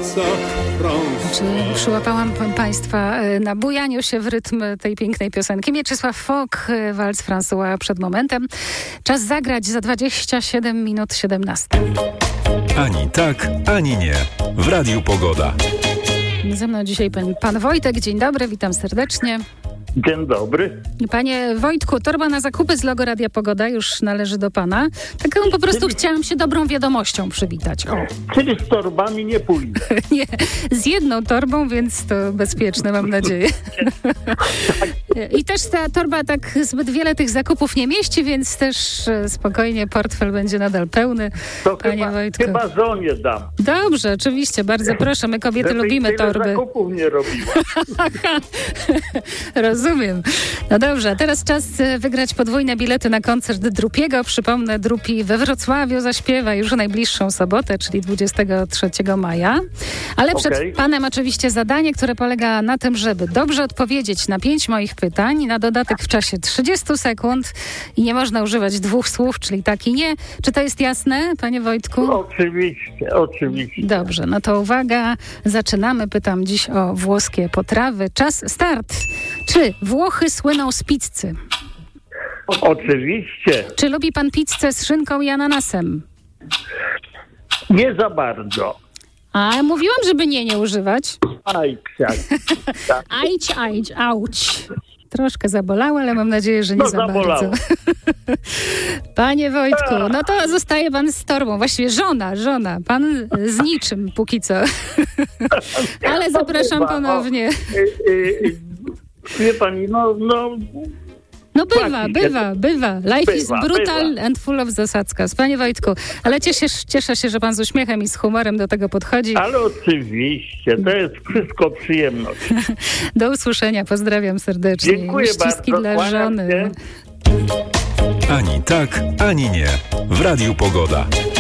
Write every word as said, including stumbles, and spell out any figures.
Czy przyłapałam Państwa na bujaniu się w rytm tej pięknej piosenki? Mieczysław Fok, walc François przed momentem. Czas zagrać za dwadzieścia siedem minut siedemnaście. Ani tak, ani nie. W Radiu Pogoda. Ze mną dzisiaj pan, pan Wojtek. Dzień dobry, witam serdecznie. Dzień dobry. Panie Wojtku, torba na zakupy z logo Radia Pogoda już należy do pana. Taką po prostu Czyli... chciałam się dobrą wiadomością przywitać. O. Czyli z torbami nie pójdę. Nie, z jedną torbą, więc to bezpieczne, mam nadzieję. I też ta torba tak zbyt wiele tych zakupów nie mieści, więc też spokojnie portfel będzie nadal pełny. To Panie chyba, Wojtku. chyba żonie dam. Dobrze, oczywiście, bardzo proszę. My kobiety Żeby lubimy tyle torby. zakupów nie robiła. Rozumiem. No dobrze, teraz czas wygrać podwójne bilety na koncert Drupiego. Przypomnę, Drupi we Wrocławiu zaśpiewa już w najbliższą sobotę, czyli dwudziestego trzeciego maja. Ale Okay. przed panem oczywiście zadanie, które polega na tym, żeby dobrze odpowiedzieć na pięć moich pytań, na dodatek w czasie trzydziestu sekund i nie można używać dwóch słów, czyli tak i nie. Czy to jest jasne, panie Wojtku? Oczywiście, oczywiście. Dobrze, no to uwaga, zaczynamy. Pytam dziś o włoskie potrawy. Czas, start. Czy Włochy słyną z pizzy? Oczywiście. Czy lubi pan pizzę z szynką i ananasem? Nie za bardzo. A mówiłam, żeby nie, nie używać. Aj, ksiak. Tak. Ajdź, ajdź, auć. Troszkę zabolało, ale mam nadzieję, że nie No, za zabolało. bardzo. Panie Wojtku, no to zostaje pan z torbą. Właściwie żona, żona. Pan z niczym póki co. Ale No zapraszam bywa, ponownie. O, y, y, wie pani, no, no... No bywa, Płaci się. bywa, bywa. Life Bywa, is brutal bywa. and full of zasadzkas. Panie Wojtku, ale cieszę, cieszę się, że pan z uśmiechem i z humorem do tego podchodzi. Ale oczywiście, to jest wszystko przyjemność. Do usłyszenia, pozdrawiam serdecznie. Dziękuję Ściski bardzo, dla kłaniam żony. się. Ani tak, ani nie. W Radiu Pogoda.